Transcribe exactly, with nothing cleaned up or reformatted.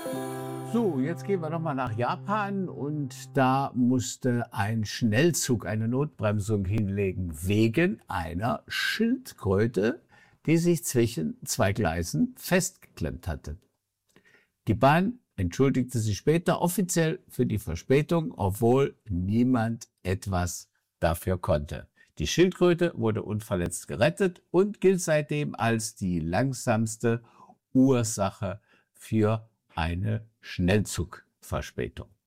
So, jetzt gehen wir noch mal nach Japan und da musste ein Schnellzug eine Notbremsung hinlegen wegen einer Schildkröte, die sich zwischen zwei Gleisen festgeklemmt hatte. Die Bahn entschuldigte sich später offiziell für die Verspätung, obwohl niemand etwas dafür konnte. Die Schildkröte wurde unverletzt gerettet und gilt seitdem als die langsamste Ursache für eine Schnellzugverspätung.